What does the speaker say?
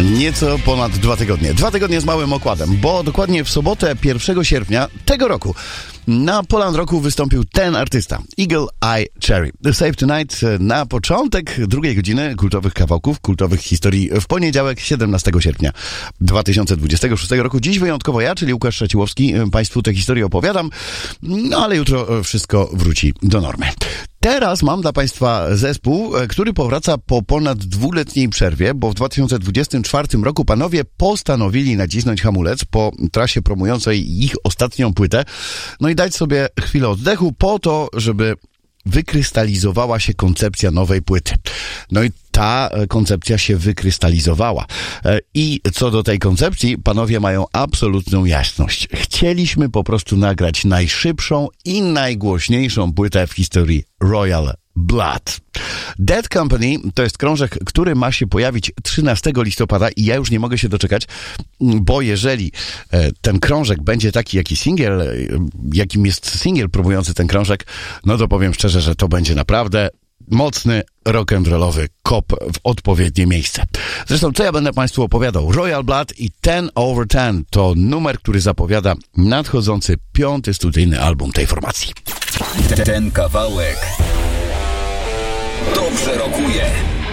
Nieco ponad 2 tygodnie. 2 tygodnie z małym okładem, bo dokładnie w sobotę 1 sierpnia tego roku na Poland Rocku wystąpił ten artysta, Eagle Eye Cherry. Save Tonight na początek drugiej godziny kultowych kawałków, kultowych historii w poniedziałek, 17 sierpnia 2026 roku. Dziś wyjątkowo ja, czyli Łukasz Szaciłowski, Państwu tę historię opowiadam, no ale jutro wszystko wróci do normy. Teraz mam dla Państwa zespół, który powraca po ponad 2-letniej przerwie, bo w 2024 roku panowie postanowili nacisnąć hamulec po trasie promującej ich ostatnią płytę, no i dać sobie chwilę oddechu po to, żeby wykrystalizowała się koncepcja nowej płyty. No i ta koncepcja się wykrystalizowała. I co do tej koncepcji, panowie mają absolutną jasność. Chcieliśmy po prostu nagrać najszybszą i najgłośniejszą płytę w historii Royal Blood. Dead Company to jest krążek, który ma się pojawić 13 listopada i ja już nie mogę się doczekać, bo jeżeli ten krążek będzie taki, jakim jest singiel promujący ten krążek, no to powiem szczerze, że to będzie naprawdę mocny, rock'n'rollowy kop w odpowiednie miejsce. Zresztą, co ja będę Państwu opowiadał? Royal Blood i 10/10 to numer, który zapowiada nadchodzący 5. studyjny album tej formacji. Ten kawałek dobrze rokuje.